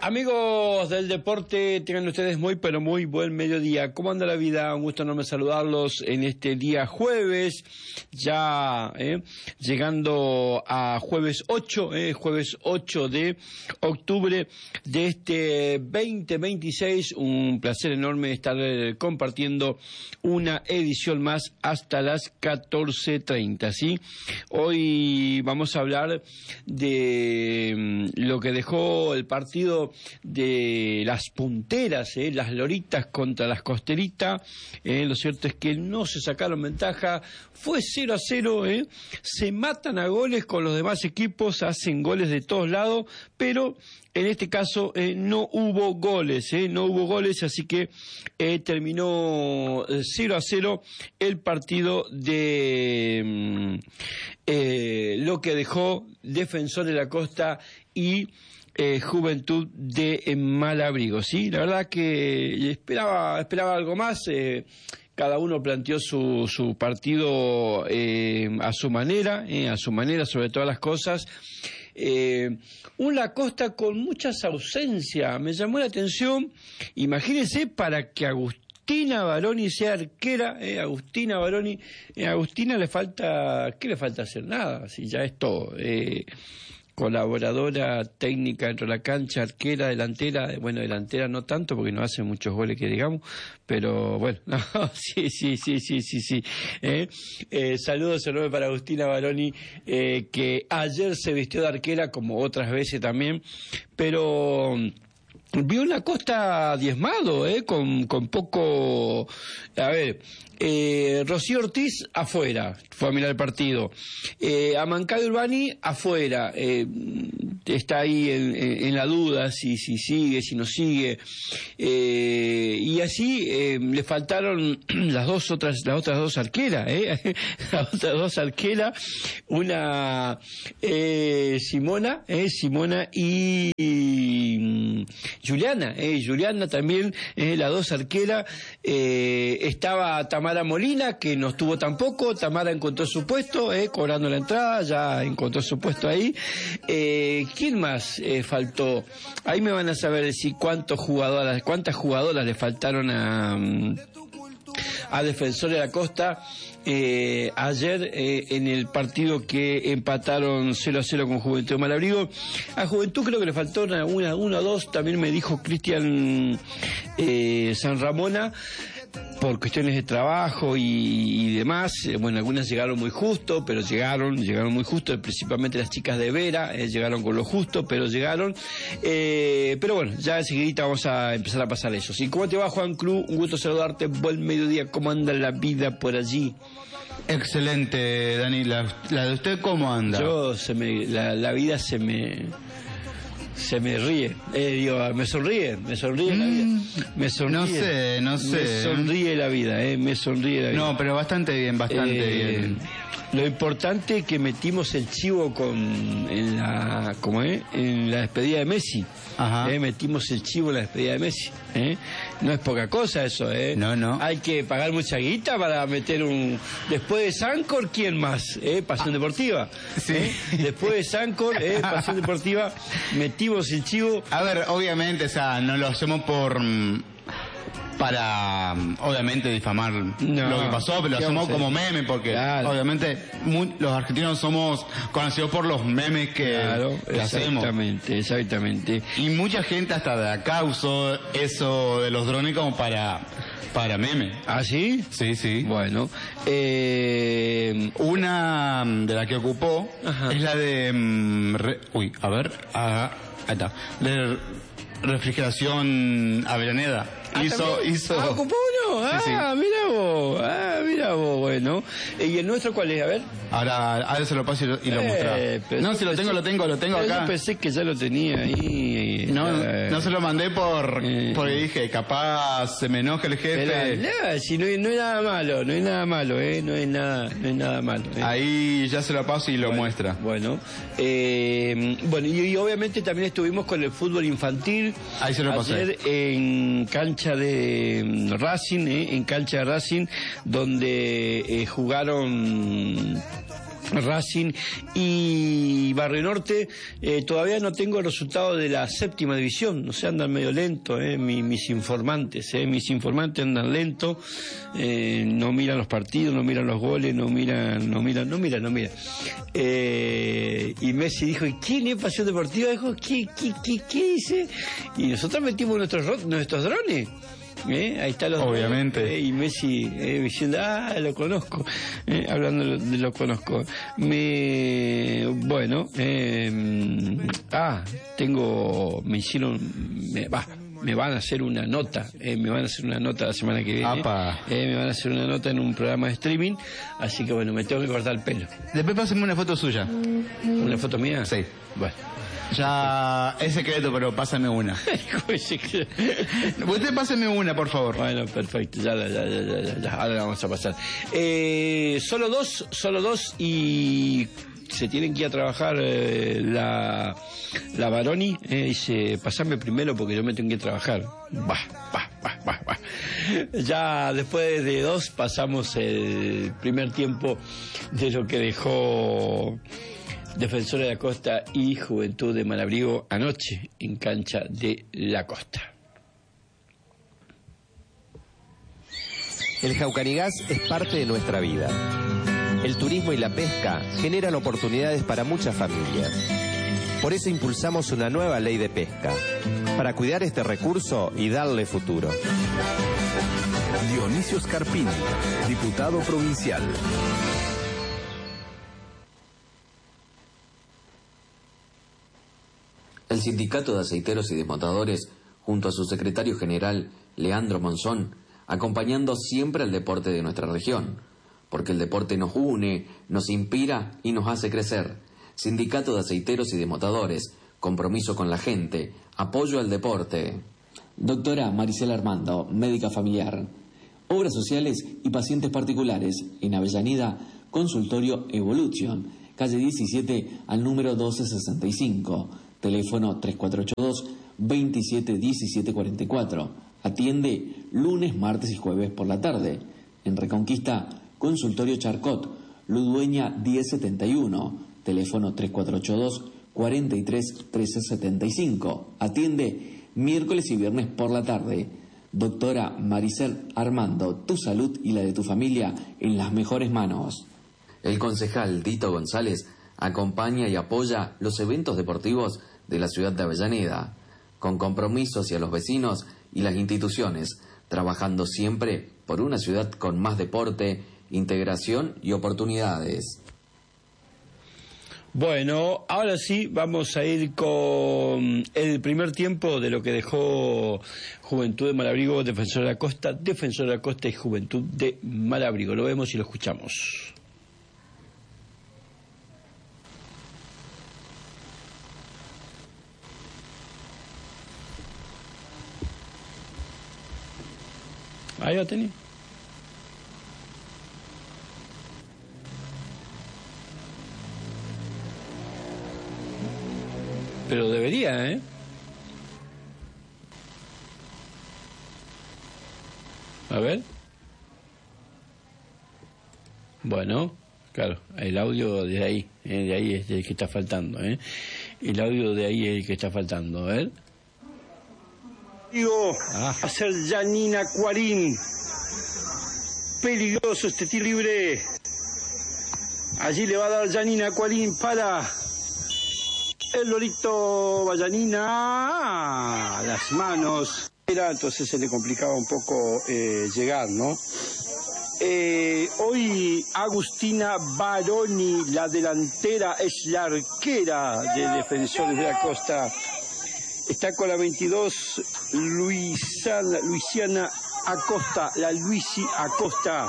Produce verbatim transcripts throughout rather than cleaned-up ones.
Amigos del deporte, tengan ustedes muy pero muy buen mediodía. ¿Cómo anda la vida? Un gusto enorme saludarlos en este día jueves, ya eh, llegando a jueves ocho, eh, jueves ocho de octubre de este veinte veintiséis. Un placer enorme estar eh, compartiendo una edición más hasta las catorce treinta, ¿sí? Hoy vamos a hablar de mm, lo que dejó el partido de las punteras, eh, las loritas contra las costeritas. Eh, lo cierto es que no se sacaron ventaja, fue cero a cero, eh. Se matan a goles con los demás equipos, hacen goles de todos lados, pero en este caso eh, no hubo goles, eh, no hubo goles, así que eh, terminó cero a cero el partido de mm, eh, lo que dejó Defensor de la Costa y Eh, Juventud de eh, Malabrigo, sí, la verdad que esperaba esperaba algo más. Eh, cada uno planteó su su partido eh, a su manera, eh, a su manera sobre todas las cosas. Eh, un La Costa con muchas ausencias, me llamó la atención. Imagínense, para que Agustina Baroni sea arquera, eh, Agustina Baroni, eh, Agustina le falta, ¿qué le falta hacer? Nada, si ya es todo. Eh, colaboradora técnica dentro de la cancha, arquera, delantera, bueno, delantera no tanto porque no hace muchos goles que digamos, pero bueno, no, sí, sí, sí, sí, sí, sí. Eh, eh, saludos enormes para Agustina Baroni, eh, que ayer se vistió de arquera como otras veces también, pero vio la Costa diezmado, eh, con, con poco, a ver, eh, Rocío Ortiz afuera, fue a mirar el partido, eh, Amancay Urbani afuera, eh, está ahí en, en, en la duda si, si sigue, si no sigue, eh, y así eh, le faltaron las dos otras, las otras dos arqueras, eh, las otras dos arqueras, una eh, Simona, eh, Simona y, y Juliana, eh, Juliana también, eh, las dos arqueras. Eh, estaba Tamara Molina, que no estuvo tampoco. Tamara encontró su puesto, eh, cobrando la entrada, ya encontró su puesto ahí. Eh, ¿Quién más eh, faltó? Ahí me van a saber decir cuántos jugadoras, cuántas jugadoras le faltaron a, a Defensor de la Costa. Eh, ayer eh, en el partido que empataron cero a cero con Juventud de Malabrigo. A Juventud creo que le faltó una, una, una o dos, también me dijo Cristian eh, San Ramona, por cuestiones de trabajo y, y demás. Eh, bueno, algunas llegaron muy justo, pero llegaron, llegaron muy justo, principalmente las chicas de Vera, eh, llegaron con lo justo, pero llegaron. Eh, pero bueno, ya enseguida vamos a empezar a pasar eso. ¿Sí? ¿Cómo te va, Juan Cruz? Un gusto saludarte, buen mediodía, ¿cómo anda la vida por allí? Excelente, Dani, la, la de usted, ¿cómo anda? Yo, se me, la, la vida se me... se me ríe, eh, digo, me sonríe, me sonríe mm, la vida, me sonríe, no sé, no sé, me sonríe la vida, eh, me sonríe la vida. No, pero bastante bien, bastante eh, bien. Lo importante es que metimos el chivo con, en la, ¿cómo es? En la despedida de Messi. Ajá. Eh, metimos el chivo en la despedida de Messi. Eh. No es poca cosa eso, eh. No, no. Hay que pagar mucha guita para meter un. Después de Sancor, ¿quién más? Eh, Pasión ah. Deportiva. Sí. Eh. Después de Sancor, eh, Pasión Deportiva, metimos el chivo. A ver, obviamente, o sea, no lo hacemos por. para obviamente difamar no, lo que pasó, pero lo hacemos como meme porque claro, obviamente muy, los argentinos somos conocidos por los memes que, claro, que hacemos. Exactamente, exactamente. Y mucha gente hasta de acá usó eso de los drones como para para meme. ¿Ah, sí? Sí, sí. Bueno, eh... una de la que ocupó Ajá. es la de um, re, uy, a ver, ah, ahí está, de Refrigeración Avellaneda. Ah, hizo, hizo. Ah, ocupó uno. Ah, sí, sí. Mira vos. Ah, mira vos. Bueno. ¿Y el nuestro cuál es? A ver. Ahora, ahora se lo paso y lo, y lo eh, muestra. No, si lo tengo, lo tengo, lo tengo acá. Yo pensé que ya lo tenía ahí. No, eh, no se lo mandé por eh, porque dije, capaz se me enoja el jefe. Pero, nada, si no, no hay nada malo, no hay nada malo, eh, no hay nada, no hay nada malo. Eh. Ahí ya se lo paso y lo bueno, muestra. Bueno, eh, bueno y, y obviamente también estuvimos con el fútbol infantil. Ahí se lo pasé. Ayer en cancha de Racing, Racing, eh, en cancha de Racing, donde eh, jugaron Racing y Barrio Norte. Eh, todavía no tengo el resultado de la séptima división, no sé, andan medio lento, eh, mis, mis informantes, eh, mis informantes andan lento, eh, no miran los partidos, no miran los goles, no miran, no miran, no miran, no miran. Eh, y Messi dijo, ¿y quién es Pasión Deportiva? Dijo, ¿qué, qué, qué, qué dice? Y nosotros metimos nuestros, nuestros drones. ¿Eh? Ahí está los obviamente dos, eh, y Messi eh, diciendo, ah, lo conozco, eh, hablando de lo conozco. Me bueno, eh, ah, tengo, me hicieron, me, bah, me van a hacer una nota, eh, me van a hacer una nota la semana que viene, eh, me van a hacer una nota en un programa de streaming, así que bueno, me tengo que cortar el pelo. Después pásame una foto suya. ¿Una foto mía? Sí. Bueno. Ya es secreto, pero pásame una. Usted pásame una, por favor. Bueno, perfecto, ya, ya, ya, ya, ya. Ahora la vamos a pasar. Eh, solo dos, solo dos y se tienen que ir a trabajar eh, la, la Baroni, eh, dice, pasame primero porque yo me tengo que ir a trabajar. Bah, bah, bah, bah, bah. Ya después de dos pasamos el primer tiempo de lo que dejó Defensor de la Costa y Juventud de Malabrigo anoche en cancha de la Costa. El Jaucanigas es parte de nuestra vida. El turismo y la pesca generan oportunidades para muchas familias. Por eso impulsamos una nueva ley de pesca, para cuidar este recurso y darle futuro. Dionisio Scarpini, diputado provincial. El Sindicato de Aceiteros y Desmontadores, junto a su secretario general, Leandro Monzón, acompañando siempre al deporte de nuestra región, porque el deporte nos une, nos inspira y nos hace crecer. Sindicato de Aceiteros y Desmontadores, compromiso con la gente, apoyo al deporte. Doctora Maricela Armando, médica familiar. Obras sociales y pacientes particulares, en Avellaneda, consultorio Evolution, calle diecisiete al número doce sesenta y cinco. Teléfono tres cuatro ocho dos, veintisiete diecisiete cuarenta y cuatro. Atiende lunes, martes y jueves por la tarde. En Reconquista, consultorio Charcot, Ludueña diez setenta y uno. Teléfono tres cuatro ocho dos, cuarenta y tres trece setenta y cinco. Atiende miércoles y viernes por la tarde. Doctora Maricel Armando, tu salud y la de tu familia en las mejores manos. El concejal Dito González acompaña y apoya los eventos deportivos de la ciudad de Avellaneda, con compromiso hacia los vecinos y las instituciones, trabajando siempre por una ciudad con más deporte, integración y oportunidades. Bueno, ahora sí vamos a ir con el primer tiempo de lo que dejó Juventud de Malabrigo, Defensor de la Costa, Defensor de la Costa y Juventud de Malabrigo. Lo vemos y lo escuchamos. Ahí lo tenés. Pero debería, ¿eh? A ver. Bueno, claro, el audio de ahí, eh, de ahí es el que está faltando, ¿eh? El audio de ahí es el que está faltando, a ver. Ah. Va a ser Janina Cuarín. Peligroso este tiro libre. Allí le va a dar Janina Cuarín para el Lorito. Va Janina. Las manos. Entonces se le complicaba un poco eh, llegar, ¿no? Eh, hoy Agustina Baroni, la delantera, es la arquera de Defensores de la Costa. Está con la veintidós Luisana, Luisiana Acosta, la Luisi Acosta.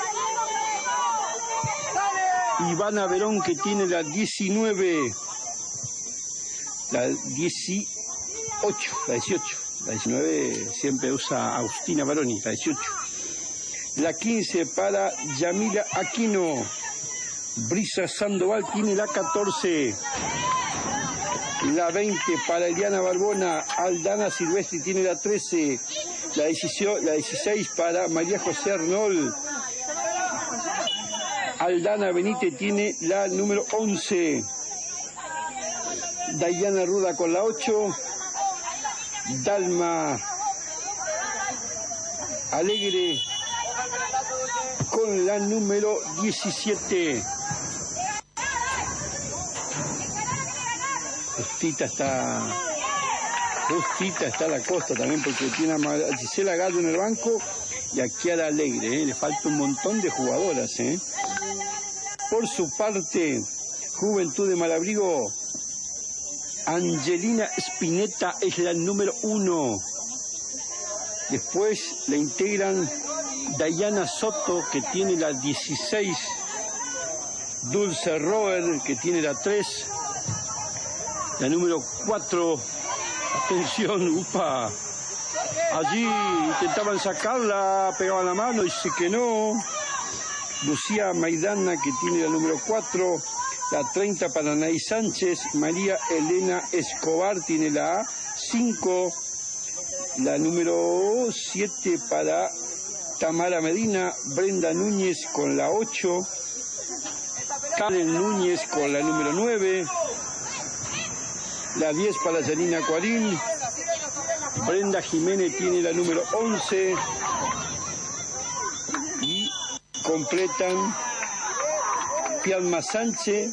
Ivana Verón, que tiene la diecinueve, la dieciocho, la dieciocho. La diecinueve siempre usa Agustina Baroni, la dieciocho. La quince para Yamila Aquino. Brisa Sandoval tiene la catorce. La veinte para Eliana Barbona. Aldana Silvestri tiene la trece. La, la dieciséis para María José Arnold. Aldana Benítez tiene la número once. Dayana Ruda con la ocho. Dalma Alegre con la número diecisiete. Justita está, justita está la Costa también, porque tiene a Gisela Gallo en el banco y a Kiara Alegre, ¿eh? Le falta un montón de jugadoras, ¿eh? Por su parte, Juventud de Malabrigo, Angelina Spinetta es la número uno. Después la integran Dayana Soto, que tiene la dieciséis. Dulce Roer, que tiene la tres. La número cuatro. Atención, upa. Allí intentaban sacarla, pegaban la mano y dice que no. Lucía Maidana, que tiene la número cuatro. La treinta para Anaí Sánchez. María Elena Escobar tiene la cinco. La número siete para Tamara Medina. Brenda Núñez con la ocho. Karen Núñez con la número nueve. La diez para Janina Cuarín. Brenda Jiménez tiene la número once. Y completan Pialma Sánchez,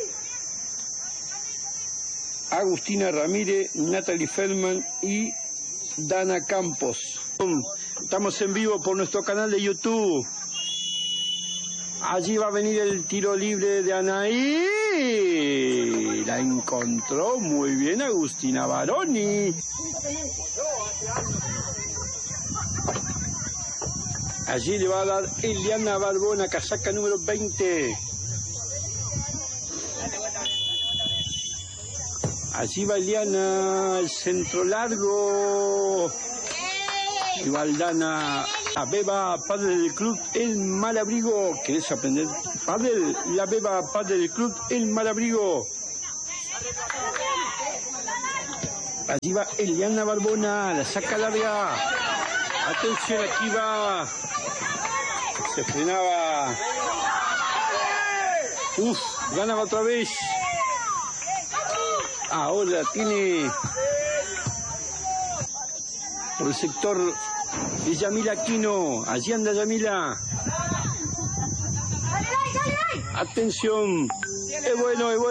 Agustina Ramírez, Natalie Feldman y Dana Campos. Estamos en vivo por nuestro canal de YouTube. Allí va a venir el tiro libre de Anaí. La encontró muy bien Agustina Baroni. Allí le va a dar Eliana Barbona, casaca número veinte. Allí va Eliana, el centro largo. Y va Aldana, la beba padre del club El Malabrigo. ¿Querés aprender padre? La beba padre del club El Malabrigo. Allí va Eliana Barbona, la saca larga. Atención, aquí va. Se frenaba. Uf, ganaba otra vez. Ahora tiene por el sector de Yamila Aquino. Allí anda Yamila. Atención. Es bueno, es bueno.